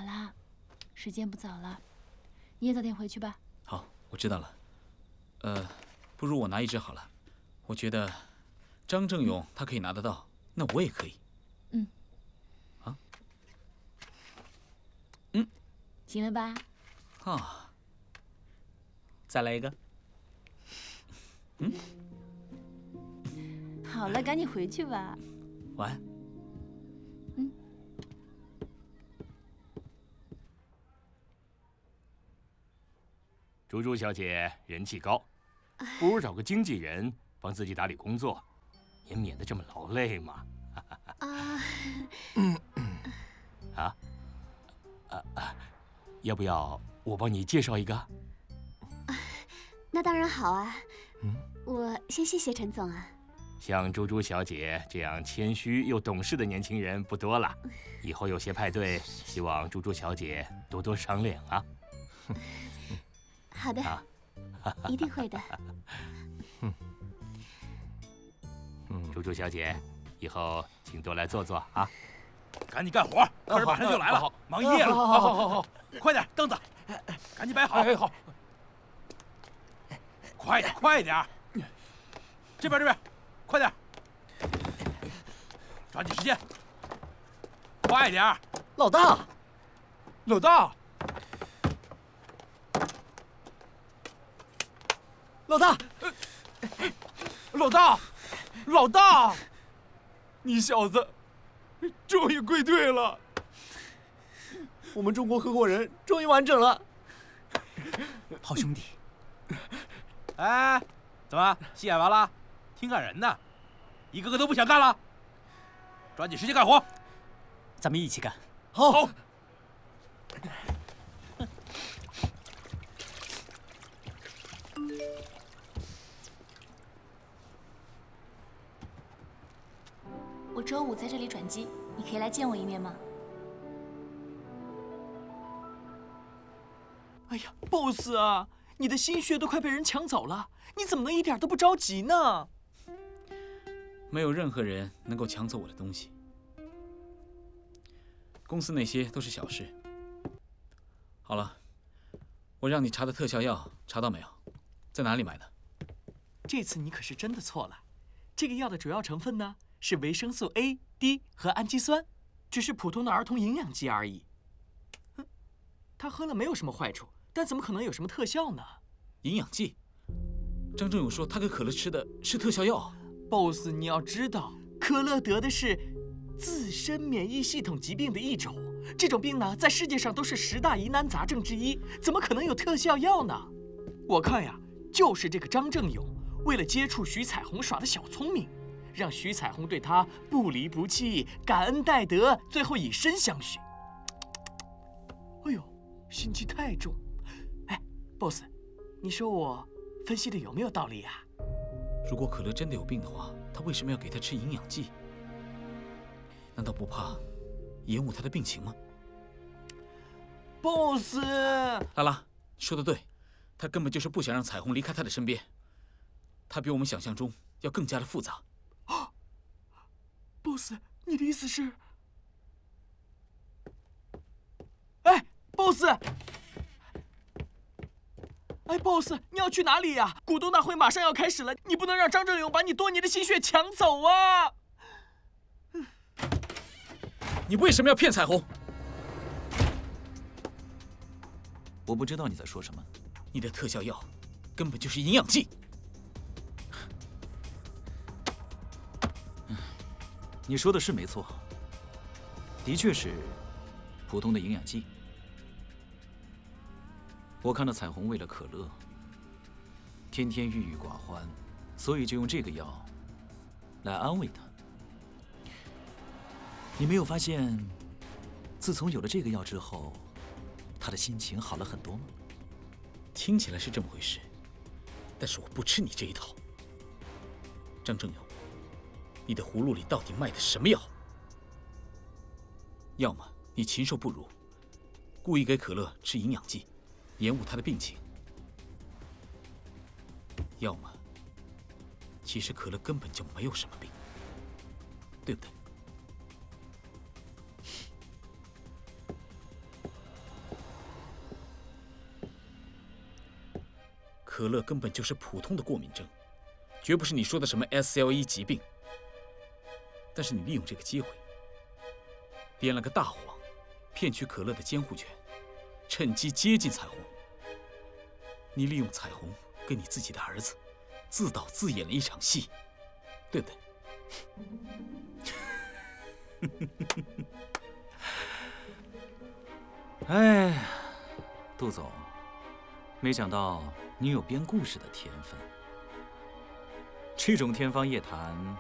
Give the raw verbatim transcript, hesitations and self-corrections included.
好啦，时间不早了，你也早点回去吧。 好，我知道了。呃，不如我拿一支好了。我觉得张正勇他可以拿得到，那我也可以。 嗯。 啊？嗯， 行了吧？ 啊，再来一个。嗯。 好了，赶紧回去吧。 晚安。 嗯。 猪猪小姐人气高，不如找个经纪人帮自己打理工作，也免得这么劳累嘛。 啊， 啊，啊啊，要不要我帮你介绍一个？ 那当然好啊。 嗯， 我先谢谢陈总啊。 像猪猪小姐这样谦虚又懂事的年轻人不多了，以后有些派对，希望猪猪小姐多多赏脸啊。 好的， 啊、 一定会的。 嗯，猪猪小姐，以后请多来坐坐啊。 赶紧干活，客人马上就来了，忙一夜了。 好好好好好， 快点，凳子，赶紧摆好。 哎好， 快点快点，这边这边，快点，抓紧时间，快点。 老大， 老大， 老大， 老大，老大，你小子终于归队了。 我们中国合伙人终于完整了。 好兄弟。哎，怎么戏演完了？挺感人的，一个个都不想干了。抓紧时间干活， 咱们一起干。 好。好。 我周五在这里转机，你可以来见我一面吗？ 哎呀 ，boss 啊，你的心血都快被人抢走了，你怎么能一点都不着急呢？ 没有任何人能够抢走我的东西。公司那些都是小事。好了，我让你查的特效药查到没有？在哪里买的？ 这次你可是真的错了。这个药的主要成分呢是维生素 A、D 和氨基酸，只是普通的儿童营养剂而已。哼，他喝了没有什么坏处，但怎么可能有什么特效呢？ 营养剂？张正勇说他给可乐吃的是特效药。 boss， 你要知道，可乐得的是自身免疫系统疾病的一种，这种病呢，在世界上都是十大疑难杂症之一，怎么可能有特效药呢？我看呀，就是这个张正勇为了接触徐彩虹耍的小聪明，让徐彩虹对他不离不弃、感恩戴德，最后以身相许。哎呦，心机太重。哎 ，boss， 你说我分析的有没有道理呀？ 如果可乐真的有病的话，他为什么要给他吃营养剂？难道不怕延误他的病情吗 ？boss， 拉拉，你说的对，他根本就是不想让彩虹离开他的身边。他比我们想象中要更加的复杂。 啊 ，boss， 你的意思是？哎 ，boss， 哎 ，boss， 你要去哪里呀？股东大会马上要开始了，你不能让张正勇把你多年的心血抢走啊！ 你为什么要骗彩虹？ 我不知道你在说什么。 你的特效药根本就是营养剂。 你说的是没错，的确是普通的营养剂。我看到彩虹为了可乐，天天郁郁寡欢，所以就用这个药来安慰他。你没有发现，自从有了这个药之后，他的心情好了很多吗？ 听起来是这么回事，但是我不吃你这一套。张正勇，你的葫芦里到底卖的什么药？要么你禽兽不如，故意给可乐吃营养剂，延误他的病情；要么其实可乐根本就没有什么病，对不对？ 可乐根本就是普通的过敏症，绝不是你说的什么 S L E 疾病。但是你利用这个机会，编了个大谎，骗取可乐的监护权，趁机接近彩虹。你利用彩虹跟你自己的儿子自导自演了一场戏，对不对？ 哎，杜总，没想到你有编故事的天分。这种天方夜谭，